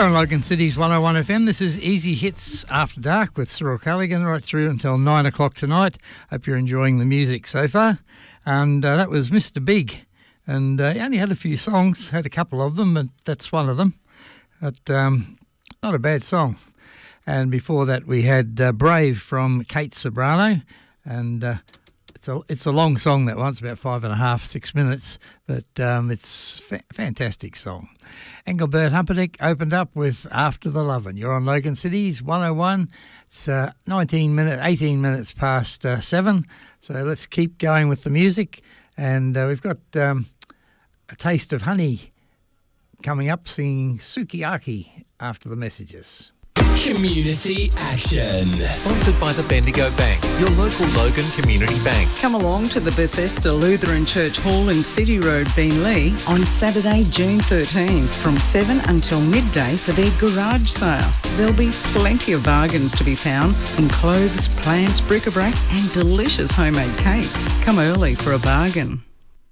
You're on Logan City's 101 FM. This is Easy Hits After Dark with Cyril Callaghan right through until 9 o'clock tonight. Hope you're enjoying the music so far. And that was Mr. Big. And he only had a few songs, had a couple of them, but that's one of them. But not a bad song. And before that we had Brave from Kate Sobrano. And it's a long song, that one. It's about 5.5, 6 minutes. But it's a fantastic song. Engelbert Humperdinck opened up with After the Lovin'. You're on Logan City's 101. It's 18 minutes past 7. So let's keep going with the music. And we've got A Taste of Honey coming up, singing Sukiyaki after the messages. Community Action. Sponsored by the Bendigo Bank, your local Logan Community Bank. Come along to the Bethesda Lutheran Church Hall in City Road, Beenleigh on Saturday, June 13 from 7 until midday for their garage sale. There'll be plenty of bargains to be found in clothes, plants, bric-a-brac and delicious homemade cakes. Come early for a bargain.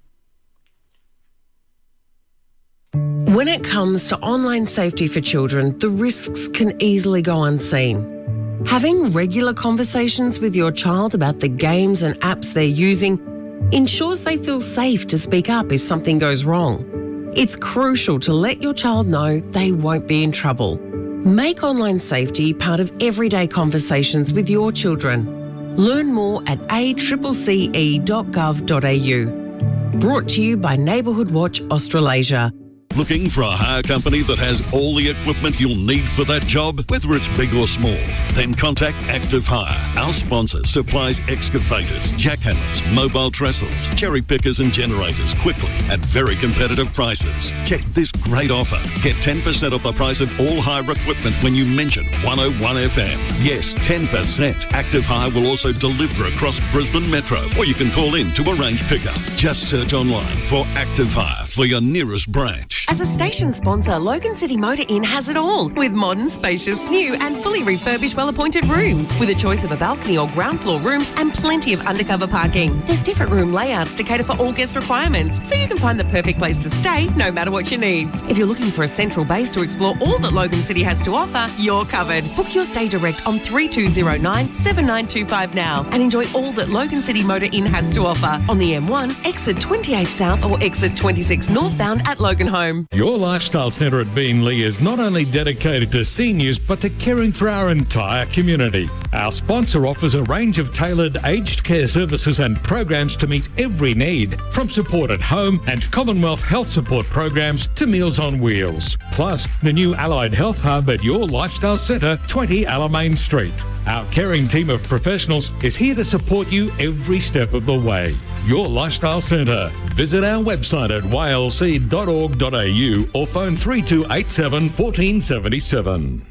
When it comes to online safety for children, the risks can easily go unseen. Having regular conversations with your child about the games and apps they're using ensures they feel safe to speak up if something goes wrong. It's crucial to let your child know they won't be in trouble. Make online safety part of everyday conversations with your children. Learn more at accce.gov.au. Brought to you by Neighbourhood Watch Australasia. Looking for a hire company that has all the equipment you'll need for that job, whether it's big or small? Then contact Active Hire. Our sponsor supplies excavators, jackhammers, mobile trestles, cherry pickers and generators quickly at very competitive prices. Check this great offer. Get 10% off the price of all hire equipment when you mention 101 FM. Yes, 10%. Active Hire will also deliver across Brisbane Metro, or you can call in to arrange pickup. Just search online for Active Hire for your nearest branch. As a station sponsor, Logan City Motor Inn has it all, with modern, spacious, new and fully refurbished, well-appointed rooms, with a choice of a balcony or ground floor rooms and plenty of undercover parking. There's different room layouts to cater for all guest requirements, so you can find the perfect place to stay, no matter what your needs. If you're looking for a central base to explore all that Logan City has to offer, you're covered. Book your stay direct on 3209-7925 now and enjoy all that Logan City Motor Inn has to offer on the M1, exit 28 South or exit 26 northbound at Logan Home. Your Lifestyle Centre at Beenleigh is not only dedicated to seniors but to caring for our entire community. Our sponsor offers a range of tailored aged care services and programs to meet every need, from support at home and Commonwealth Health Support programs to Meals on Wheels. Plus, the new Allied Health Hub at Your Lifestyle Centre, 20 Alamein Street. Our caring team of professionals is here to support you every step of the way. Your Lifestyle Centre. Visit our website at ylc.org.au or phone 3287 1477.